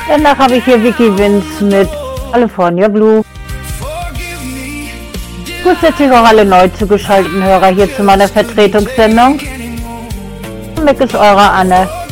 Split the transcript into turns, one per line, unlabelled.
Danach habe ich hier Vicky Vince mit California Blue. Grüße auch alle neu zugeschalteten Hörer hier zu meiner Vertretungssendung. Mick ist eure Anne.